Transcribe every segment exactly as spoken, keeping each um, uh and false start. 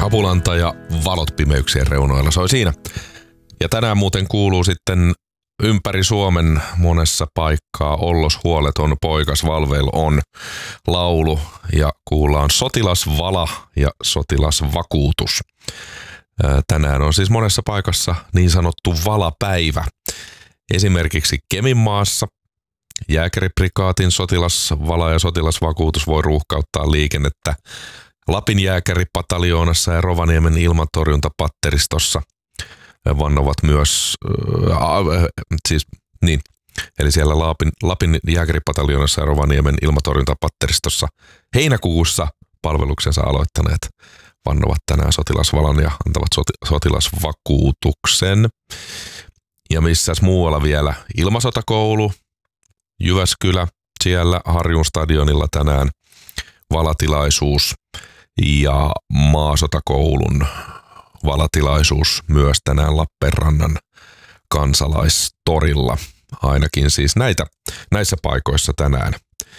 Kapulanta ja valot pimeyksien reunoilla soi siinä. Ja tänään muuten kuuluu sitten ympäri Suomen monessa paikkaa Ollos huoleton poikas Valveil on laulu ja kuullaan sotilasvala ja sotilasvakuutus. Tänään on siis monessa paikassa niin sanottu valapäivä. Esimerkiksi Keminmaassa jääkäriprikaatin sotilasvala ja sotilasvakuutus voi ruuhkauttaa liikennettä Lapin jääkäripataljoonassa ja Rovaniemen ilmatorjuntapatteristossa vannovat myös, äh, siis niin, eli siellä Lapin, Lapin jääkäripataljoonassa ja Rovaniemen ilmatorjuntapatteristossa heinäkuussa palveluksensa aloittaneet vannovat tänään sotilasvalan ja antavat soti, sotilasvakuutuksen. Ja missäs muualla vielä ilmasotakoulu, Jyväskylä, siellä Harjun stadionilla tänään valatilaisuus ja maasotakoulun valatilaisuus myös tänään Lappeenrannan kansalaistorilla. Ainakin siis näitä, näissä paikoissa tänään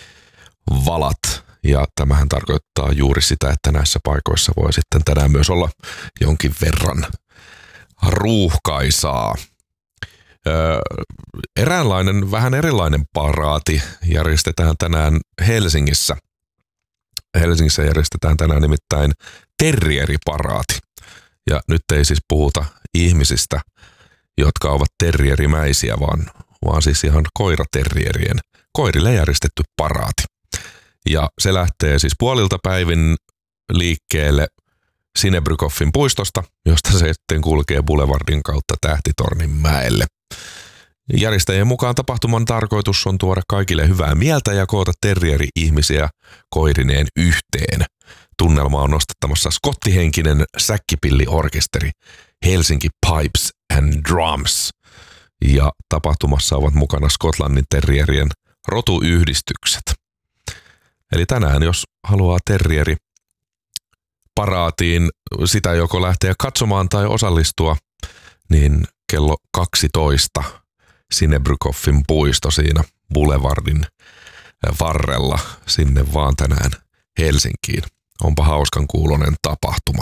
valat. Ja tämähän tarkoittaa juuri sitä, että näissä paikoissa voi sitten tänään myös olla jonkin verran ruuhkaisaa. Öö, eräänlainen, vähän erilainen paraati järjestetään tänään Helsingissä. Helsingissä järjestetään tänään nimittäin terrieriparaati. Ja nyt ei siis puhuta ihmisistä, jotka ovat terrierimäisiä, vaan, vaan siis ihan koiraterrierien, koirille järjestetty paraati. Ja se lähtee siis puolilta päivin liikkeelle Sinebrykoffin puistosta, josta se sitten kulkee Boulevardin kautta Tähtitornin mäelle. Järjestäjien mukaan tapahtuman tarkoitus on tuoda kaikille hyvää mieltä ja koota terrieri-ihmisiä koirineen yhteen. Tunnelma on nostattamassa skottihenkinen säkkipilliorkesteri Helsinki Pipes and Drums. Ja tapahtumassa ovat mukana Skotlannin terrierien rotuyhdistykset. Eli tänään, jos haluaa terrieri paraatiin sitä joko lähteä katsomaan tai osallistua, niin kello kaksitoista Sinebrykoffin puisto siinä Boulevardin varrella sinne vaan tänään Helsinkiin. Onpa hauskan kuuloinen tapahtuma.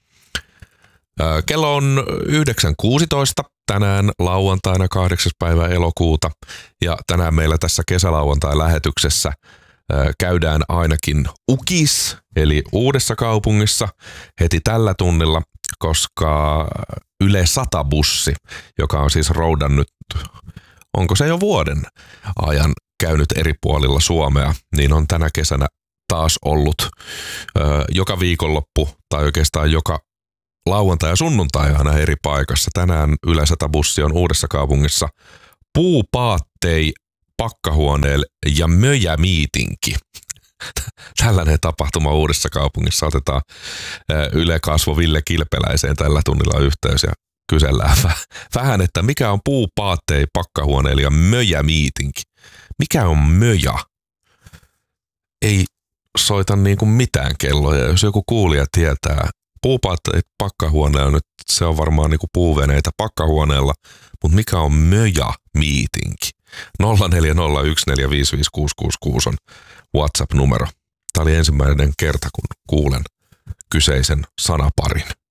Kello on yhdeksän kuusitoista tänään lauantaina kahdeksas päivä elokuuta ja tänään meillä tässä kesälauantai-lähetyksessä käydään ainakin Ukis eli Uudessa Kaupungissa heti tällä tunnilla, koska Yle sata bussi, joka on siis roudannut, onko se jo vuoden ajan käynyt eri puolilla Suomea, niin on tänä kesänä taas ollut ö, joka viikonloppu tai oikeastaan joka lauantai ja sunnuntai aina eri paikassa. Tänään Yle sata bussi on Uudessa Kaupungissa puupaattei pakkahuoneelle ja möjämiitinki. Tällainen tapahtuma Uudessa Kaupungissa. Otetaan Yle Kasvo Ville Kilpeläiseen tällä tunnilla yhteys ja kysellään vähän, että mikä on puupaattei pakkahuoneelle ja möjämiitinki. Mikä on möjä? Ei soita niin kuin mitään kelloja. Jos joku kuulija tietää, puupaatteet pakkahuoneella nyt, se on varmaan niin kuin puuveneitä pakkahuoneella, mutta mikä on möjä-miitinki? nolla neljä nolla yksi neljä viisi viisi kuusi kuusi kuusi on WhatsApp-numero. Tämä oli ensimmäinen kerta, kun kuulen kyseisen sanaparin.